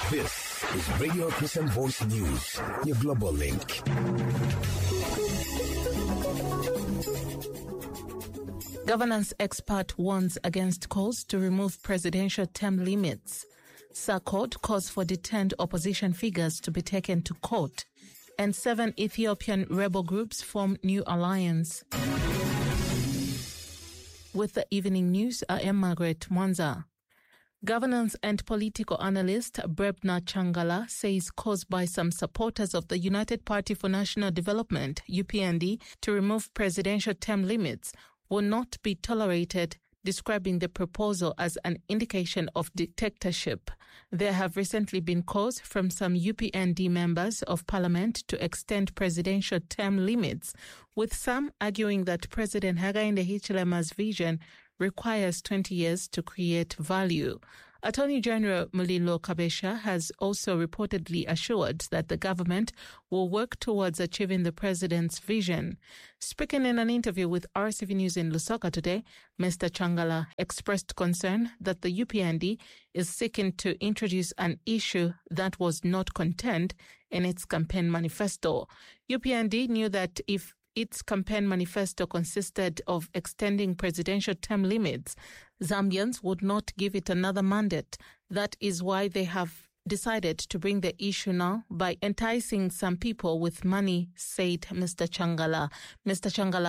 This is Radio Christian Voice News, your global link. Governance expert warns against calls to remove presidential term limits. SACOT calls for detained opposition figures to be taken to court. And 7 Ethiopian rebel groups form new alliance. With the evening news, I am Margaret Mwanza. Governance and political analyst Brebna Changala says calls by some supporters of the United Party for National Development, UPND, to remove presidential term limits will not be tolerated, describing the proposal as an indication of dictatorship. There have recently been calls from some UPND members of parliament to extend presidential term limits, with some arguing that President Hakainde Hichilema's vision requires 20 years to create value. Attorney General Mulilo Kabesha has also reportedly assured that the government will work towards achieving the president's vision. Speaking in an interview with RCV News in Lusaka today, Mr. Changala expressed concern that the UPND is seeking to introduce an issue that was not contained in its campaign manifesto. UPND knew that if its campaign manifesto consisted of extending presidential term limits, Zambians would not give it another mandate. That is why they have decided to bring the issue now by enticing some people with money, said Mr. Changala. Mr. Changala